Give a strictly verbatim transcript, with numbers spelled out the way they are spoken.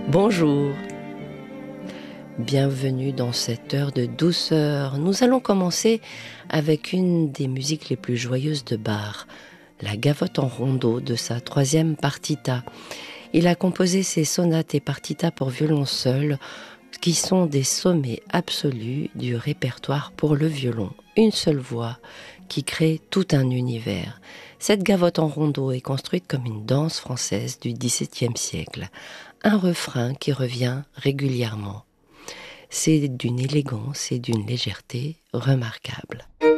Bonjour, bienvenue dans cette heure de douceur. Nous allons commencer avec une des musiques les plus joyeuses de Bach, la Gavotte en rondeau de sa troisième partita. Il a composé ses sonates et partitas pour violon seul, qui sont des sommets absolus du répertoire pour le violon. Une seule voix qui crée tout un univers. Cette gavotte en rondeau est construite comme une danse française du dix-septième siècle. Un refrain qui revient régulièrement. C'est d'une élégance et d'une légèreté remarquables.